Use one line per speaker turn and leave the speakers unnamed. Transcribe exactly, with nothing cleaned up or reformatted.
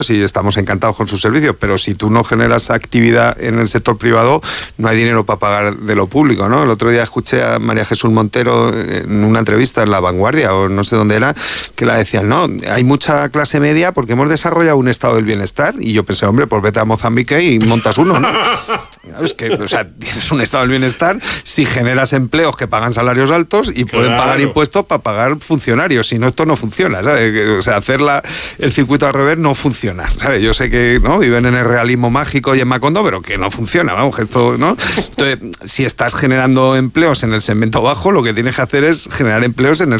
y estamos encantados con sus servicios, pero si tú no generas actividad en el sector privado, no hay dinero para pagar de lo público, ¿no? El otro día escuché a María Jesús Montero en una entrevista en La Vanguardia, o no sé dónde era, que la decían, no, hay mucha clase media porque hemos desarrollado un estado del bienestar, y yo pensé, hombre, pues vete a Mozambique y montas uno, ¿no? Es que, o sea, tienes un estado del bienestar si generas empleos que pagan salarios altos y pueden
Claro.
pagar impuestos para pagar funcionarios, si no, esto no funciona, ¿sabes? O sea, hacer la, el circuito al revés no funciona. ¿Sabes? Yo sé que no viven en el realismo mágico y en Macondo, pero que no funciona, vamos, que esto, ¿no? Entonces, si estás generando empleos en el segmento bajo, lo que tienes que hacer es generar empleos en el